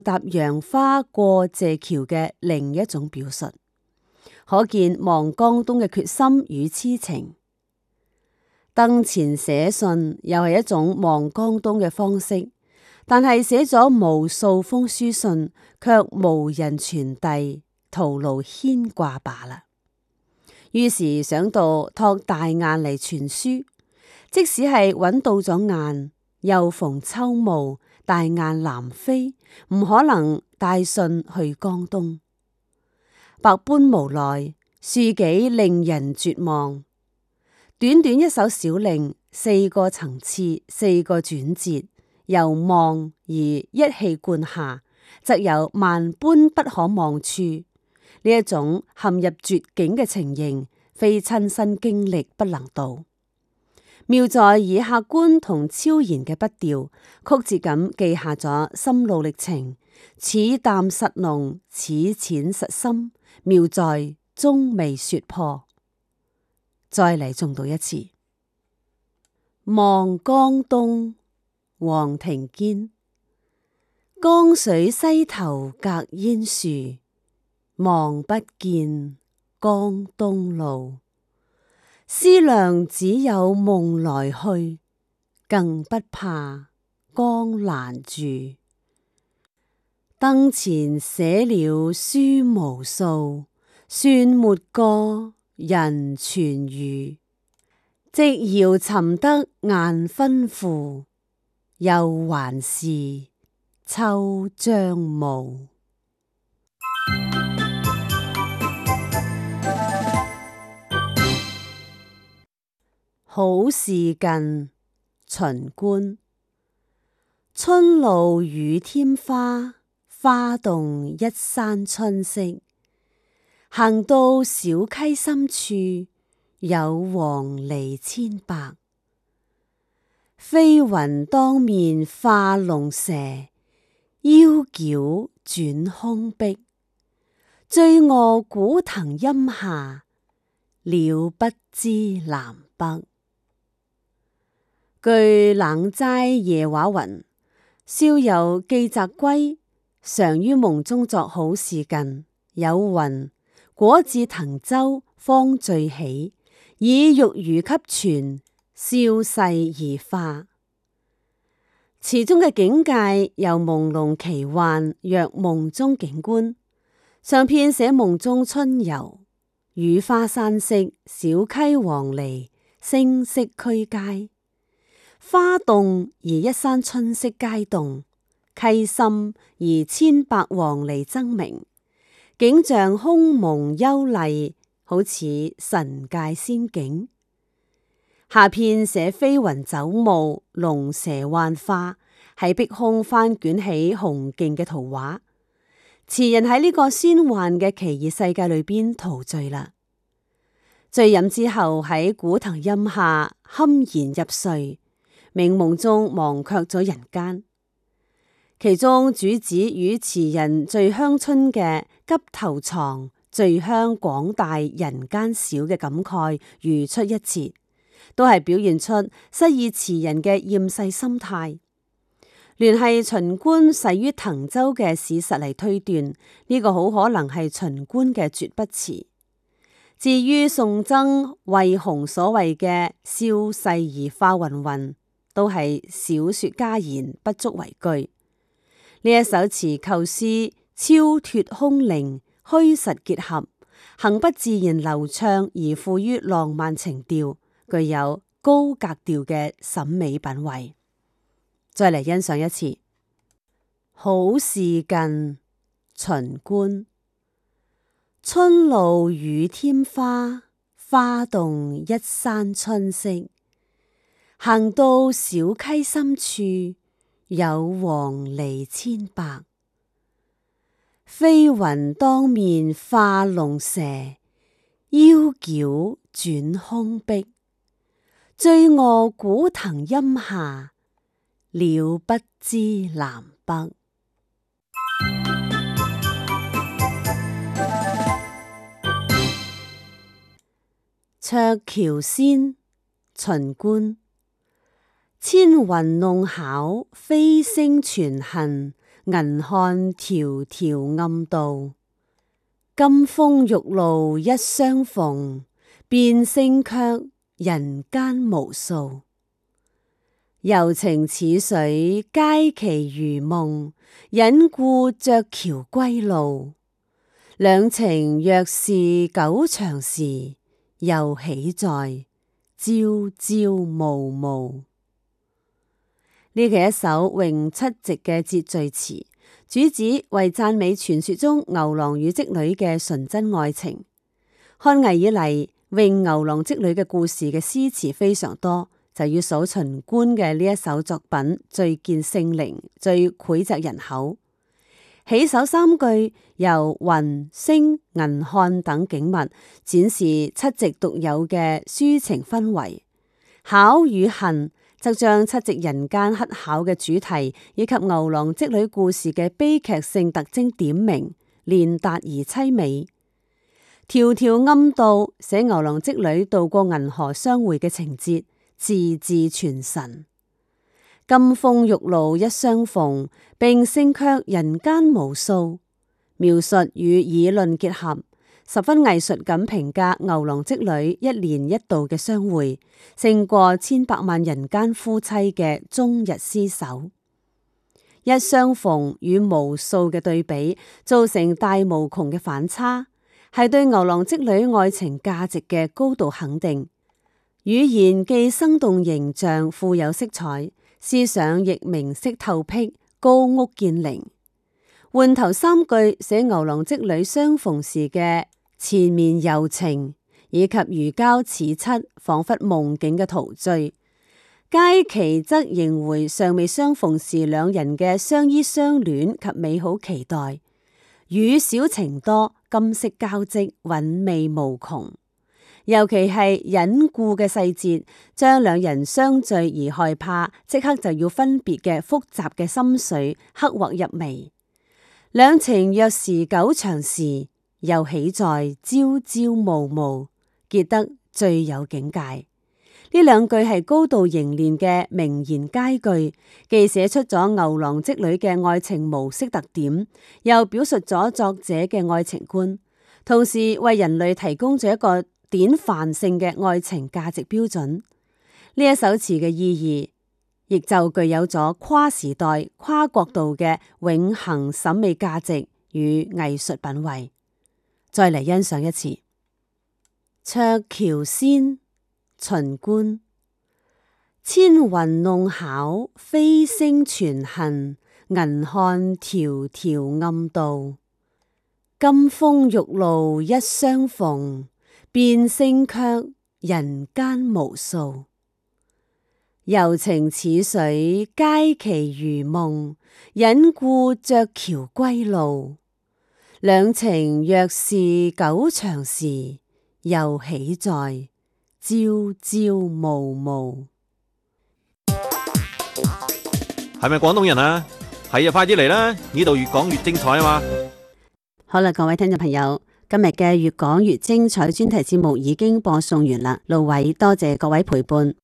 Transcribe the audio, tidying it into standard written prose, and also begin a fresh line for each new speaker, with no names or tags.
搭楊花過謝橋嘅另一種表述，可見望江東嘅決心與痴情。燈前寫信又係一種望江東嘅方式，但係寫咗無數封書信，卻無人傳遞，徒勞牽掛罷啦。於是想到託大雁嚟傳書，即使係揾到咗雁，又逢秋暮，大雁南飛，唔可能帶信去江東，百般無奈，庶幾令人絕望。短短一首小令，4個層次，4個轉折，由望而一氣貫下，則有萬般不可望處。呢一種陷入絕境嘅情形，非親身經歷不能道。妙在以客觀同超然嘅筆調，曲折咁記下咗心路歷程，似淡實濃，似淺實深。妙在終未說破。再嚟重讀一次。望江東，黃庭堅。江水西頭隔煙樹，望不見江東路。思量只有夢來去，更不怕江難住。燈前寫了書無數，算沒個人傳語。寂遙尋得雁分付，又還是秋將暮。好事近，秦觀。春露雨添花，花動一山春色。行到小溪深處，有黃鸝千百。飛雲當面化龍蛇，腰絞轉空碧。醉臥古藤陰下，鳥不知南北。據冷齋夜話云，少有寄宅歸，常於夢中作好事近。有云：果至滕州，方醉起，以玉魚給泉，消逝而化。詞中嘅境界由朦朧奇幻，若夢中景觀。上片寫夢中春遊，雨花山色，小溪黃鸝，聲色俱佳。花動而一山春色皆動，溪深而千百黃鸝爭鳴，景象空蒙幽麗，好似神界仙境。下片寫飛雲走霧，龍蛇幻化，喺碧空翻捲起雄勁嘅圖畫。詞人喺呢個仙幻嘅奇異世界裏邊陶醉啦。醉飲之後喺古藤陰下酣然入睡，冥夢中忘卻咗人間。其中主旨與詞人醉鄉春嘅急頭床，醉鄉廣大人間少嘅感慨如出一轍，都係表現出失意詞人嘅厭世心態。聯繫秦觀逝於滕州嘅事實嚟推斷，呢個好可能係秦觀嘅絕筆詞。至於宋曾衛紅所謂嘅消逝而化雲雲，都係小說家言，不足為據。呢一首詞構思超脱空靈，虛實結合，行不自然流暢而富於浪漫情調，具有高格調嘅審美品位。再嚟欣賞一次。好事近，秦觀。春露雨添花，花動一山春色。行到小溪深處，有黃鸝千百。飛雲當面化龍蛇，腰絞轉空碧。醉臥古藤陰下，鳥不知南北。綽橋仙，秦觀。千雲弄巧，飛星傳恨， 銀漢迢迢暗道。金風玉露一相逢，變聲卻人間無數。柔情似水佳期如夢，隱故鵲橋歸路。兩情若是久長時，又喜在朝朝暮暮。呢係一首詠七夕嘅節序詞，主旨為讚美傳說中牛郎與織女嘅純真愛情。漢魏以嚟，詠牛郎織女嘅故事嘅詩詞非常多，就要數秦觀嘅呢一首作品最見聖靈，最膾炙人口。起首三句由雲星銀漢等景物展示七夕獨有嘅抒情氛圍，巧與恨則將七夕人間乞巧嘅主題以及牛郎織女故事嘅悲劇性特徵點明，練達而淒美。迢迢暗道寫牛郎織女渡過銀河相會嘅情節，字字傳神。金風玉露一相逢，並勝卻人間無數。描述與議論結合，十分藝術咁評價牛郎織女一年一度嘅相會，勝過千百萬人間夫妻嘅終日廝守。一相逢與無數嘅對比，造成大無窮嘅反差，係對牛郎織女愛情價值嘅高度肯定。語言既生動形象，富有色彩，思想亦明晰透辟，高屋建翎。換頭三句寫牛郎織女相逢時嘅纏綿柔情，以及如膠似漆，仿佛夢境嘅陶醉。佳期則迎回尚未相逢時兩人嘅相依相戀及美好期待。語少情多，今昔交織，韻味無窮。尤其係隱故嘅細節，將兩人相聚而害怕，即刻就要分別嘅複雜嘅心緒刻畫入微。兩情若是久長時，又喜在朝朝暮暮，結得最有境界。呢兩句係高度凝練嘅名言佳句，既寫出咗牛郎織女嘅愛情模式特點，又表述咗作者嘅愛情觀，同時為人類提供咗一個典範性嘅愛情價值標準。呢一首詞嘅意義，亦就具有咗跨時代、跨國度嘅永恆審美價值與藝術品位。再嚟欣賞一次《鵲橋仙》秦觀。千雲弄巧，飛星傳恨，銀漢迢迢暗道。金風玉露一相逢，變聲卻人間無數。柔情似水佳期如夢，隱故鵲橋歸路。兩情若是久長時，又喜在朝朝暮暮。
係咪廣東人啊？係啊，快啲嚟啦！呢度越講越精彩啊嘛！
好啦，各位聽眾朋友，今日嘅越講越精彩專題節目已經播送完啦。路偉多謝各位陪伴。